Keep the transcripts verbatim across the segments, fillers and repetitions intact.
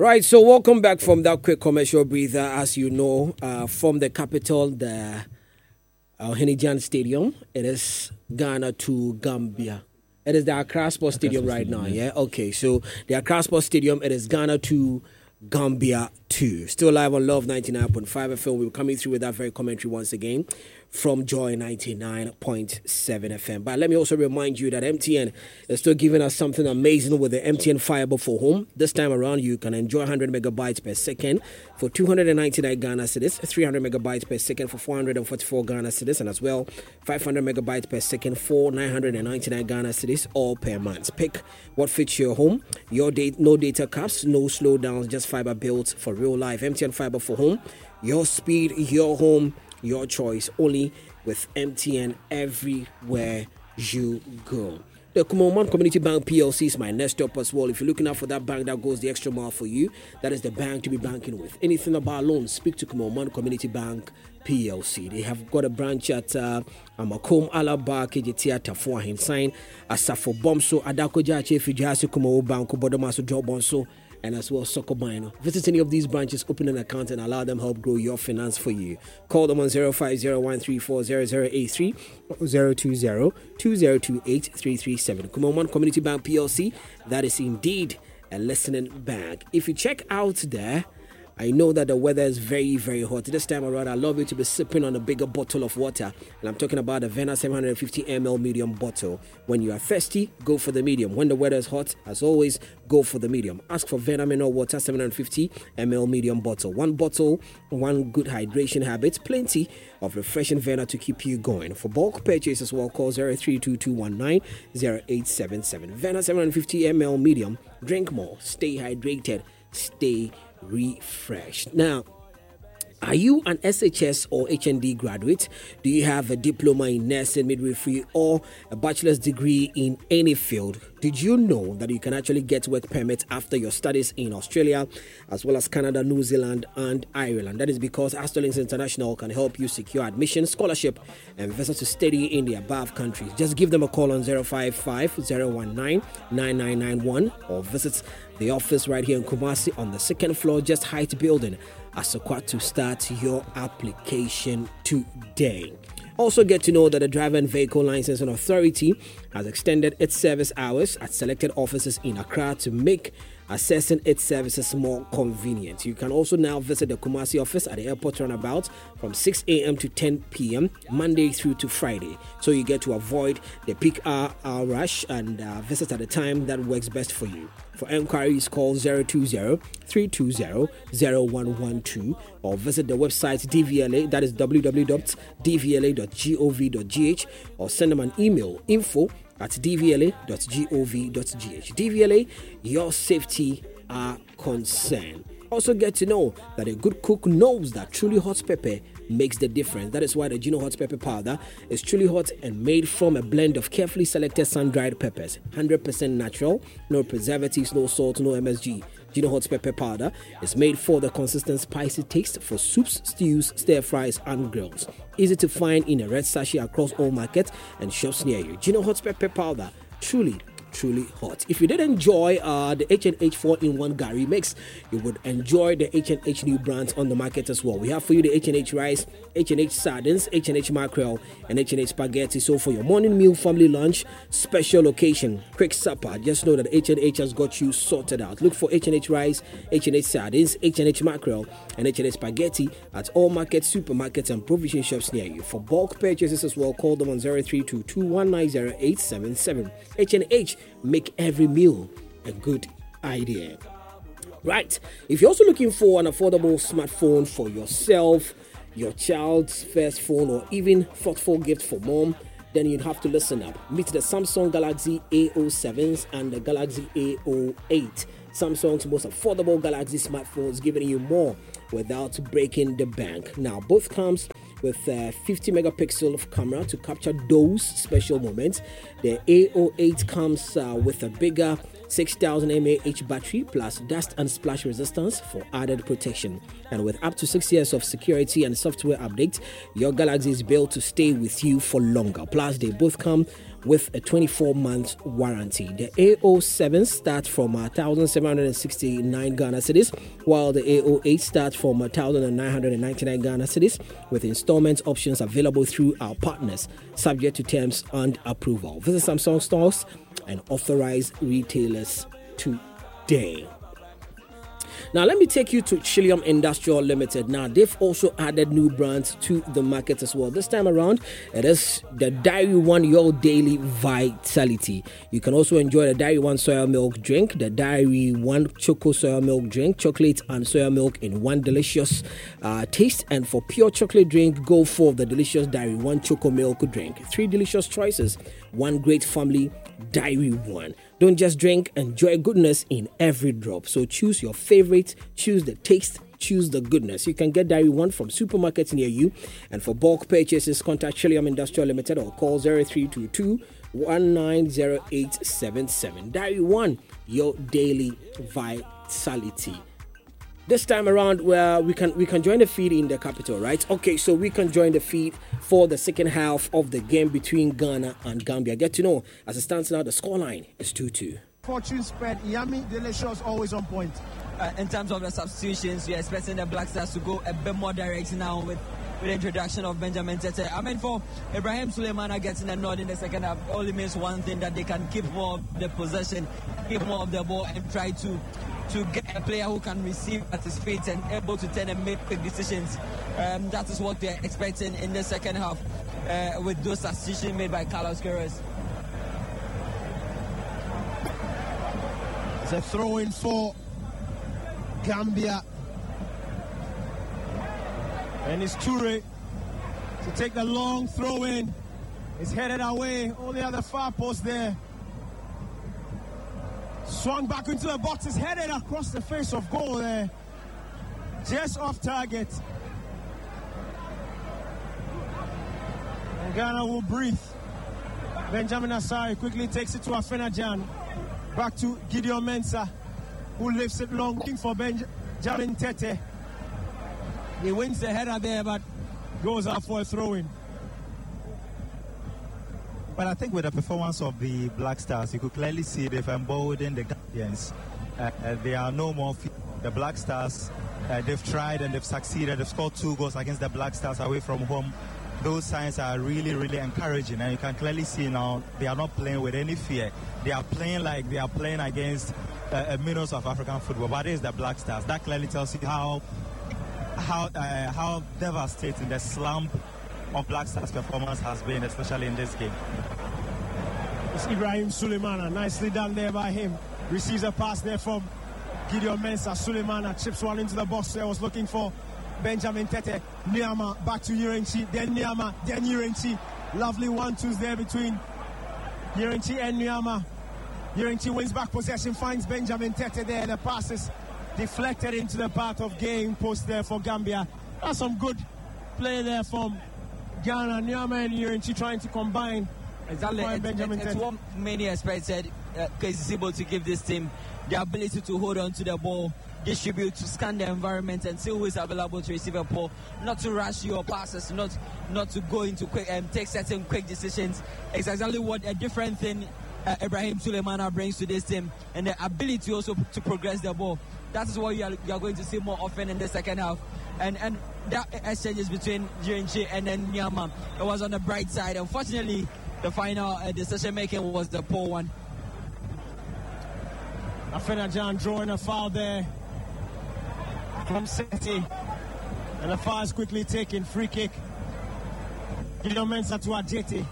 Right, so welcome back from that quick commercial breather. As you know, uh, from the capital, the uh, Henijan Stadium, it is Ghana to Gambia. It is the Accra Sports Stadium right now, yeah? Okay, so the Accra Sports Stadium, it is Ghana to Gambia two. Still live on Love ninety-nine point five F M. We're coming through with that very commentary once again from Joy ninety-nine point seven F M. But let me also remind you that M T N is still giving us something amazing with the M T N Fiber for Home. This time around, you can enjoy one hundred megabytes per second for two hundred ninety-nine Ghana cedis, three hundred megabytes per second for four hundred forty-four Ghana cedis, and as well five hundred megabytes per second for nine hundred ninety-nine Ghana cedis, all per month. Pick what fits your home. Your date, no data caps, no slowdowns, just fiber built for real life. M T N Fiber for Home. Your speed, your home, your choice, only with M T N everywhere you go. The Kumoman Community Bank P L C is my next stop as well. If you're looking out for that bank that goes the extra mile for you, that is the bank to be banking with. Anything about loans, speak to Kumoman Community Bank P L C. They have got a branch at uh, Amakom, Alaba, K J T, Tafua, Hinsign, Asafo Bomso, Adako Jache, Fijasi, Kumo Banko, Bodomaso, Jobonso, and as well Sokobino. Visit any of these branches, open an account, and allow them help grow your finance for you. Call them on zero five zero one three four zero zero eight three or zero two zero two zero two eight three three seven. Kumoman Community Bank P L C, that is indeed a listening bank. If you check out there, I know that the weather is very, very hot. This time around, I love you to be sipping on a bigger bottle of water. And I'm talking about the Vena seven hundred fifty milliliter medium bottle. When you are thirsty, go for the medium. When the weather is hot, as always, go for the medium. Ask for Vena Mineral Water seven hundred fifty milliliter medium bottle. One bottle, one good hydration habit. Plenty of refreshing Vena to keep you going. For bulk purchase as well, call zero three two two one nine zero eight seven seven. Vena seven hundred fifty milliliter medium. Drink more. Stay hydrated. Stay refreshed. Now, are you an S H S or H N D graduate? Do you have a diploma in nursing, midwifery, or a bachelor's degree in any field? Did you know that you can actually get work permit after your studies in Australia, as well as Canada, New Zealand, and Ireland? That is because Asterlings International can help you secure admission, scholarship, and visa to study in the above countries. Just give them a call on zero five five zero one nine nine nine nine one or visit the office right here in Kumasi on the second floor, just Height Building, Asokwa, to start your application today. Also get to know that the Driver and Vehicle Licensing Authority has extended its service hours at selected offices in Accra to make accessing its services more convenient. You can also now visit the Kumasi office at the airport runabout from six a.m. to ten p.m. Monday through to Friday. So you get to avoid the peak hour, hour rush and uh, visit at a time that works best for you. For enquiries, call zero two zero three two zero zero one one two or visit the website D V L A, that is w w w dot d v l a dot gov dot g h, or send them an email, info at d v l a dot gov dot g h. D V L A, your safety are concerned. Also get to know that a good cook knows that truly hot pepper makes the difference. That is why the Gino Hot Pepper Powder is truly hot and made from a blend of carefully selected sun-dried peppers. one hundred percent natural, no preservatives, no salt, no M S G. Gino Hot Pepper Powder is made for the consistent spicy taste for soups, stews, stir-fries, and grills. Easy to find in a red sachet across all markets and shops near you. Gino Hot Pepper Powder, truly truly hot. If you did enjoy uh, the H and H four in one Gary mix, you would enjoy the H and H new brands on the market as well. We have for you the H and H rice, H and H sardines, H and H mackerel, and H and H spaghetti. So for your morning meal, family lunch, special occasion, quick supper, just know that H and H has got you sorted out. Look for H and H rice, H and H sardines, H and H mackerel, and H and H spaghetti at all markets, supermarkets, and provision shops near you. For bulk purchases as well, call them on zero three two two one nine zero eight seven seven. H and H, make every meal a good idea. Right. If you're also looking for an affordable smartphone for yourself, your child's first phone, or even thoughtful gift for mom, then you'd have to listen up. Meet the Samsung Galaxy A zero sevens and the Galaxy A zero eight. Samsung's most affordable Galaxy smartphones, giving you more without breaking the bank. Now, both comes with a fifty megapixel of camera to capture those special moments. The A zero eight comes uh, with a bigger six thousand milliamp hour battery plus dust and splash resistance for added protection. And with up to six years of security and software updates, your Galaxy is built to stay with you for longer. Plus, they both come with a twenty-four month warranty. The A zero seven starts from one thousand seven hundred sixty-nine Ghana cedis, while the A zero eight starts from one thousand nine hundred ninety-nine Ghana cedis, with installment options available through our partners, subject to terms and approval. Visit Samsung stores and authorized retailers today. Now, let me take you to Chillium Industrial Limited. Now, they've also added new brands to the market as well. This time around, it is the Diary One Your Daily Vitality. You can also enjoy the Diary One Soya Milk Drink, the Diary One Choco Soya Milk Drink, chocolate and soya milk in one delicious uh, taste. And for pure chocolate drink, go for the delicious Diary One Choco Milk Drink. Three delicious choices, one great family, Diary One. Don't just drink, enjoy goodness in every drop. So choose your favorite, choose the taste, choose the goodness. You can get Diary One from supermarkets near you. And for bulk purchases, contact Chillium Industrial Limited or call zero three two two, one nine zero eight seven seven. Diary One, your daily vitality. This time around, where we can we can join the feed in the capital, right? Okay, so we can join the feed for the second half of the game between Ghana and Gambia. Get to know, as it stands now, the scoreline is two two. Fortune spread, yummy, delicious, always on point. Uh, in terms of the substitutions, you're expecting the Black Stars to go a bit more direct now with, with the introduction of Benjamin Tete. I mean, for Ibrahim Suleimana getting a nod in the second half, only means one thing, that they can keep more of the possession, keep more of the ball, and try to to get a player who can receive at his feet and able to turn and make quick decisions. Um, that is what they're expecting in the second half uh, with those substitutions made by Carlos Queiroz. It's a throw-in for Gambia. And it's Toure to take the long throw-in. It's headed away, only at the far post there. Swung back into the box, is headed across the face of goal there. Just off target. And Ghana will breathe. Benjamin Asare quickly takes it to Afena-Gyan. Back to Gideon Mensah, who lifts it long, looking for Benjamin Tete. He wins the header there, but goes out for a throw-in. But I think with the performance of the Black Stars, you could clearly see they've emboldened the Gambians. Uh, uh, they are no more f- the Black Stars. Uh, they've tried and they've succeeded. They've scored two goals against the Black Stars away from home. Those signs are really, really encouraging. And you can clearly see now they are not playing with any fear. They are playing like they are playing against uh, a minnows of African football. But it is the Black Stars. That clearly tells you how, how, uh, how devastating the slump of Black Stars' performance has been, especially in this game. It's Ibrahim Suleimana, nicely done there by him. Receives a pass there from Gideon Mensah. Suleimana chips one into the box there, was looking for Benjamin Tete. Nyama back to Yerenchi, then Nyama, then Yerenchi. Lovely one-twos there between Yerenchi and Nyama. Yerenchi wins back possession, finds Benjamin Tete there. The pass is deflected into the path of game post there for Gambia. That's some good play there from Ghana. Nyama and Yerenchi trying to combine. Exactly. It, Benjamin it, it's what many expected. Uh, is able to give this team the ability to hold on to the ball, distribute, to scan the environment, and see who is available to receive a ball. Not to rush your passes, not not to go into quick and um, take certain quick decisions. It's exactly what a different thing uh, Ibrahim Suleimana brings to this team, and the ability also to progress the ball. That is what you are, you are going to see more often in the second half. And and that exchanges between Yerenchi and then Nyama, it was on the bright side. Unfortunately, the final uh, decision making was the poor one. Afena-Gyan drawing a foul there from City. And the foul is quickly taken. Free kick. Gideon Mensah to Ajeti.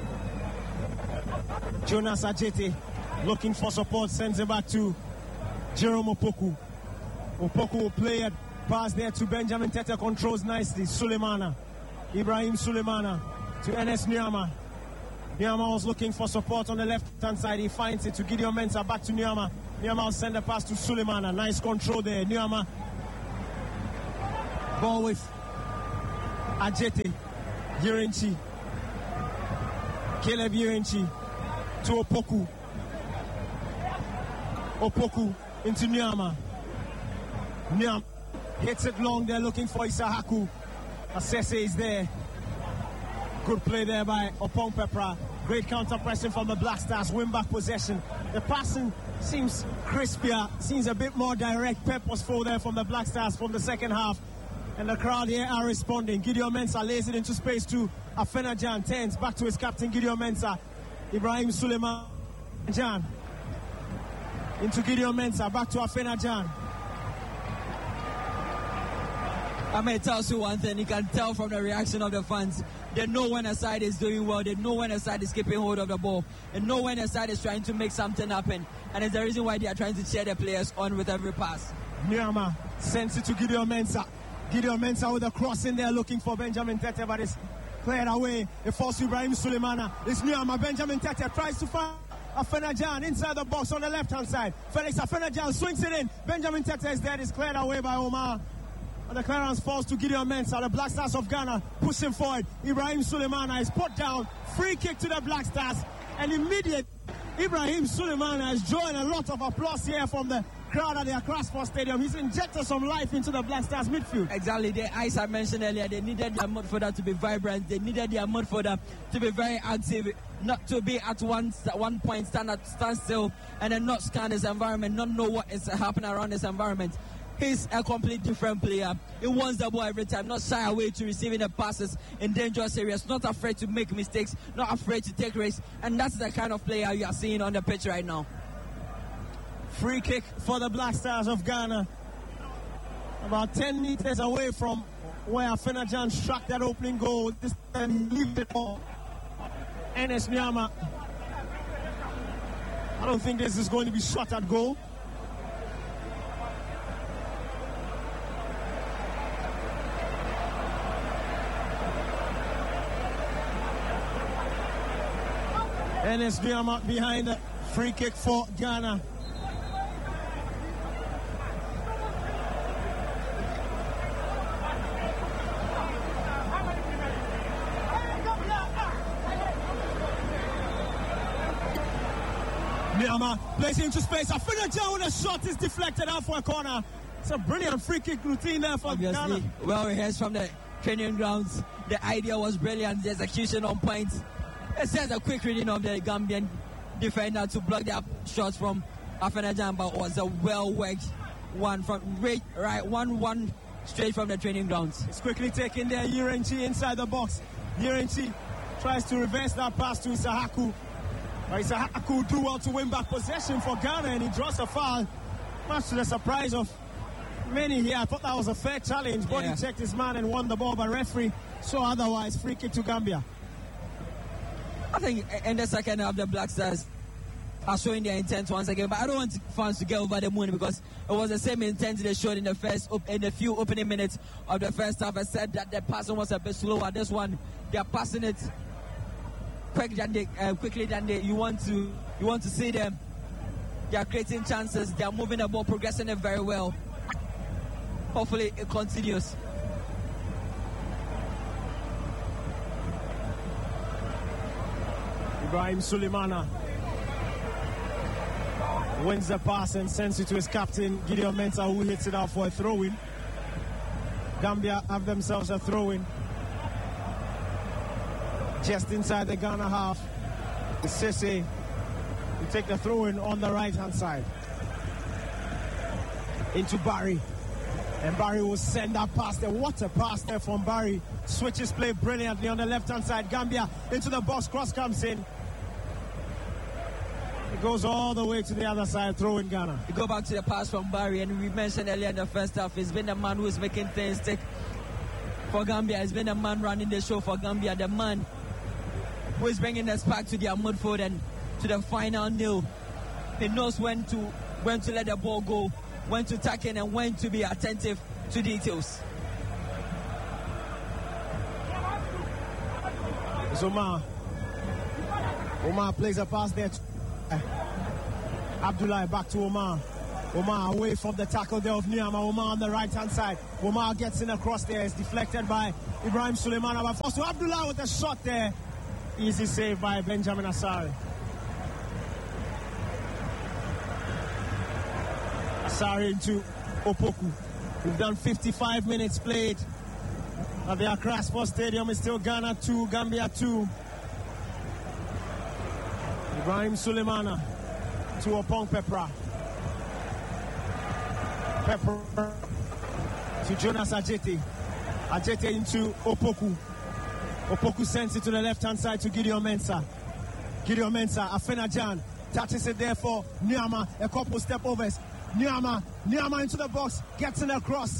Jonas Ajeti looking for support. Sends it back to Jerome Opoku. Opoku will play a pass there to Benjamin Tete. Controls nicely. Suleimana. Ibrahim Suleimana to Enes Nyama. Nyama was looking for support on the left-hand side. He finds it to Gideon Mensah. Back to Nyama. Nyama will send a pass to Suleimana. Nice control there. Nyama. Ball with Ajeti. Yerenchi. Caleb Yerenchi to Opoku. Opoku into Nyama. Nyama hits it long. They're looking for Isahaku. Asese is there. Good play there by Opong Pepra. Great counter pressing from the Black Stars. Win back possession. The passing seems crispier, seems a bit more direct, purposeful there from the Black Stars from the second half. And the crowd here are responding. Gideon Mensah lays it into space to Afena-Gyan. Turns back to his captain, Gideon Mensah. Ibrahim Suleiman Jan. Into Gideon Mensah. Back to Afena-Gyan. I may tell you one thing, you can tell from the reaction of the fans. They know when a side is doing well, they know when a side is keeping hold of the ball, they know when a side is trying to make something happen, and it's the reason why they are trying to cheer the players on with every pass. Nyama sends it to Gideon Mensah. Gideon Mensah with a cross in there looking for Benjamin Tete, but it's cleared away. It falls to Ibrahim Suleimana. It's Nyama. Benjamin Tete tries to find Afena-Gyan inside the box on the left-hand side. Felix Afena-Gyan swings it in. Benjamin Tete is dead. It's cleared away by Omar. And the clearance falls to Gideon Mensah. The Black Stars of Ghana push him forward. Ibrahim Suleimana is put down. Free kick to the Black Stars. And immediate Ibrahim Suleimana is drawing a lot of applause here from the crowd at the Accra Sports Stadium. He's injected some life into the Black Stars midfield. Exactly. The eyes I mentioned earlier, they needed their midfielder to be vibrant. They needed their midfielder to be very active, not to be at one one point stand at stand still and then not scan his environment, not know what is happening around his environment. He's a complete different player. He wants the ball every time, not shy away to receiving the passes in dangerous areas, not afraid to make mistakes, not afraid to take risks. And that's the kind of player you are seeing on the pitch right now. Free kick for the Black Stars of Ghana. About ten meters away from where Afena-Gyan struck that opening goal. This time he leaped it all. Enes Nyama. I don't think this is going to be shot at goal. Enes Nyama behind the free kick for Ghana. Nyama plays into space. Afena-Gyan with a shot is deflected out for a corner. It's a brilliant free kick routine there for Obviously, Ghana. well rehearsed from the training grounds. The idea was brilliant. The execution on point. It says a quick reading of the Gambian defender to block their shots from Afena-Gyan, but it was a well-worked one from right, right one one straight from the training grounds. It's quickly taken there. Yirenchi inside the box. Yirenchi tries to reverse that pass to Isahaku. But Isahaku do well to win back possession for Ghana, and he draws a foul. Much to the surprise of many here. I thought that was a fair challenge. Body Yeah. checked his man and won the ball, but referee saw otherwise. Free kick to Gambia. I think in the second half, the Black Stars are showing their intent once again, but I don't want fans to get over the moon because it was the same intent they showed in the first, in the few opening minutes of the first half. I said that the passing was a bit slower. This one, they are passing it quick than they, uh, quickly than they, you want to you want to see them. They are creating chances. They are moving the ball, progressing it very well. Hopefully, it continues. Ibrahim Suleimana wins the pass and sends it to his captain, Gideon Mensah, who hits it out for a throw-in. Gambia have themselves a throw-in. Just inside the Ghana half. Sese to take the throw-in on the right-hand side. Into Barry. And Barry will send that pass there. What a pass there from Barry. Switches play brilliantly on the left-hand side. Gambia into the box. Cross comes in. It goes all the way to the other side. Throw in Ghana. We go back to the pass from Barry, and we mentioned earlier in the first half, he's been the man who's making things stick for Gambia. He's been the man running the show for Gambia. The man who is bringing us back to their midfield and to the final nil. He knows when to when to let the ball go, when to tack in, and when to be attentive to details. It's Omar. Omar plays a pass there to Abdullah. Back to Omar. Omar away from the tackle there of Nyama. Omar on the right hand side. Omar gets in across there. It's deflected by Ibrahim Suleimana. But first to Abdullah with a shot there. Easy save by Benjamin Asare. Asare into Opoku. We've done fifty-five minutes played at the Accra Sports Stadium. It's still Ghana two, Gambia two. Ibrahim Sulemana to Opong Pepra. Pepra to Jonas Ajete. Ajete into Opoku. Opoku sends it to the left-hand side to Gideon Mensah. Gideon Mensah, Afena Jan. Touches it there for Nyama. A couple step overs. Nyama. Nyama into the box. Gets in across.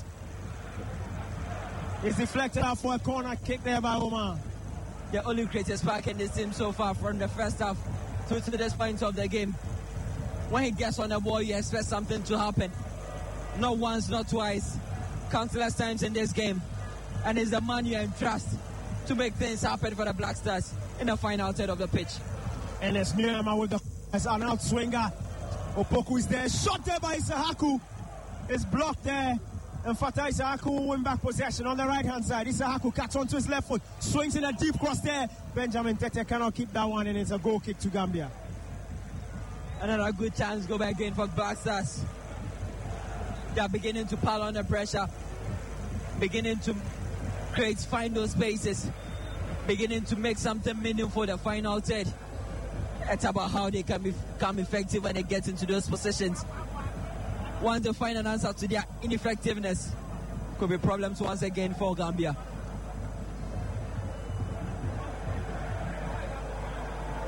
It's deflected out for a corner kick there by Omar. The only greatest spark in this team so far from the first half to, to this point of the game. When he gets on the ball, you expect something to happen. Not once, not twice. Countless times in this game. And it's the man you entrust to make things happen for the Black Stars in the final third of the pitch. And it's Nyama with the as an out swinger. Opoku is there. Shot there by Isahaku. It's blocked there. And Fatah Isahaku will win back possession on the right-hand side. Isahaku cuts onto his left foot. Swings in a deep cross there. Benjamin Tete cannot keep that one, and it's a goal kick to Gambia. Another good chance go back in for Black Stars. They are beginning to pile on the pressure. Beginning to create, find those spaces. Beginning to make something meaningful the final third. It's about how they can become effective when they get into those positions. Once they find an answer to their ineffectiveness, could be problems once again for Gambia.